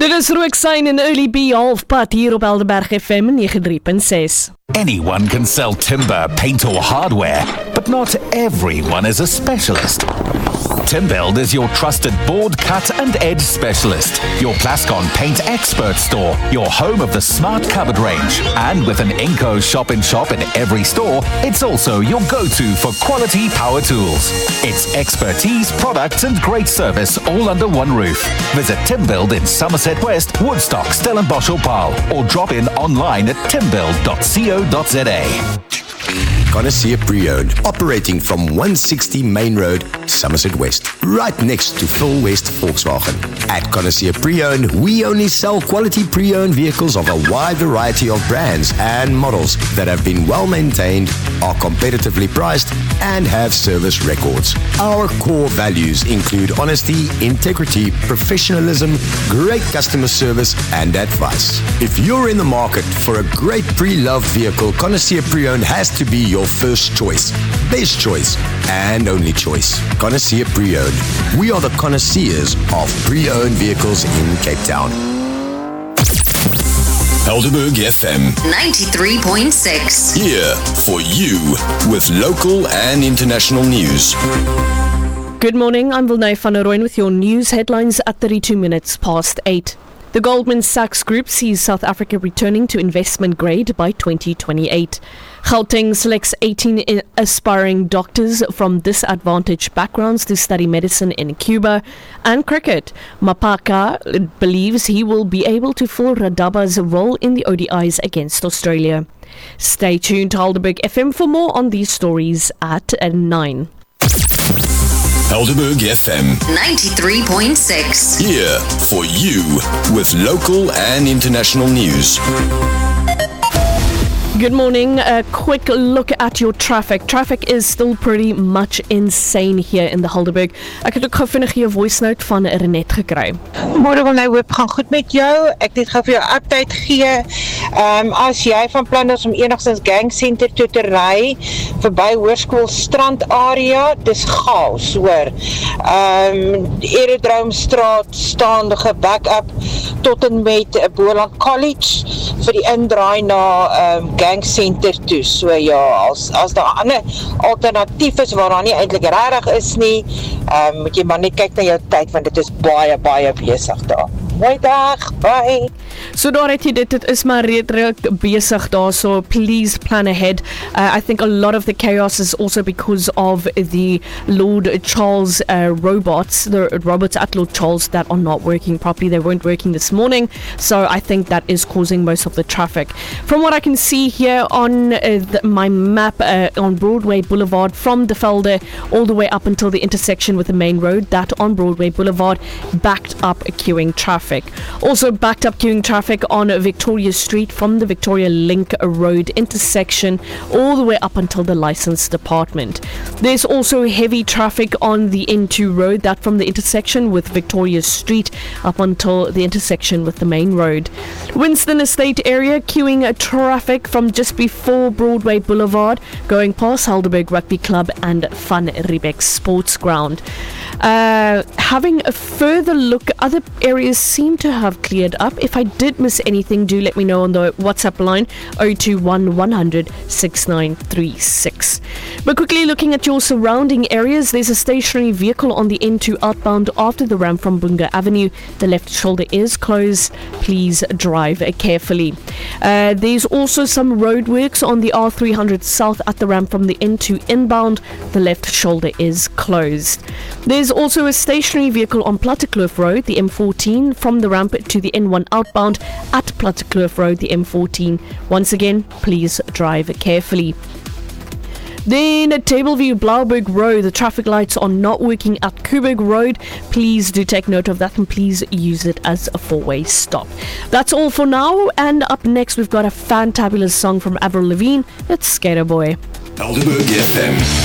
Dit is Rooksign en Early B halfpad hier op Helderberg FM 93.6. Anyone can sell timber, paint or hardware, but not everyone is a specialist. Timbuild is your trusted board, cut and edge specialist, your Plascon paint expert store, your home of the smart cupboard range. And with an Inco shop-in-shop in every store, it's also your go-to for quality power tools. It's expertise, products and great service all under one roof. Visit Timbuild in Somerset West, Woodstock, Stellenbosch or Paarl, or drop in online at timbuild.co.za. Connoisseur Pre-Owned, operating from 160 Main Road, Somerset West, right next to Phil West Volkswagen. At Connoisseur Pre-Owned, we only sell quality pre-owned vehicles of a wide variety of brands and models that have been well maintained, are competitively priced, and have service records. Our core values include honesty, integrity, professionalism, great customer service, and advice. If you're in the market for a great pre-loved vehicle, Connoisseur Pre-Owned has to be your first choice, best choice, and only choice. Connoisseur Pre-Owned. We are the connoisseurs of pre-owned vehicles in Cape Town. Helderberg FM 93.6. Here for you with local and international news. Good morning, I'm Vilnay van der Rooyen with your news headlines at 32 minutes past 8. The Goldman Sachs Group sees South Africa returning to investment grade by 2028. Gauteng selects 18 aspiring doctors from disadvantaged backgrounds to study medicine in Cuba. And cricket, Mapaka believes he will be able to fill Radaba's role in the ODIs against Australia. Stay tuned to Helderberg FM for more on these stories at 9. Helderberg FM 93.6. Here for you with local and international news. Good morning. A quick look at your traffic. Traffic is still pretty much insane here in the Helderberg. Ek het ook gou vinnig 'n voice note van Renet gekry. Môre wil nou hoop gaan goed met jou. Ek net gou vir jou update gee. As jy van plan is om enigstens Gang Center toe te ry verby Hoërskool Strand area, dis chaos, hoor. Aerodroomstraat staan geback up tot en met Boland College vir die indraai na Gang Center toe. So ja, as daar ander alternatief is waar daar nie eintlik regtig is nie, moet jy maar net kyk na jou tyd, want dit is baie besig daar. Mooi dag, bye. So daar het jy dit is maar redelik besig daar, so please plan ahead. I think a lot of the chaos is also because of the Lord Charles robots, the robots at Lord Charles that are not working properly. They weren't working this morning, so I think that is causing most of the traffic. From what I can see here on my map, on Broadway Boulevard from De Velde all the way up until the intersection with the main road, that on Broadway Boulevard backed up queuing traffic. Also backed up queuing traffic on Victoria Street from the Victoria Link Road intersection all the way up until the license department. There's also heavy traffic on the N2 road, that from the intersection with Victoria Street up until the intersection with the main road. Winston Estate area queuing traffic from just before Broadway Boulevard going past Helderberg Rugby Club and Van Riebeck Sports Ground. Having a further look, other areas seem to have cleared up. If I did miss anything, do let me know on the WhatsApp line 021 100 6936. But quickly looking at your surrounding areas, there's a stationary vehicle on the N2 outbound after the ramp from Bunga Avenue. The left shoulder is closed. Please drive carefully. There's also some roadworks on the R300 south at the ramp from the N2 inbound. The left shoulder is closed. There's also a stationary vehicle on Plattekloof Road, the M14, from the ramp to the N1 outbound at Plattekloof Road, the M14. Once again, please drive carefully. Then at Tableview Blauberg Road, the traffic lights are not working at Kuberg Road. Please do take note of that and please use it as a four-way stop. That's all for now, and up next we've got a fantabulous song from Avril Lavigne. It's Skater Boy. Helderberg FM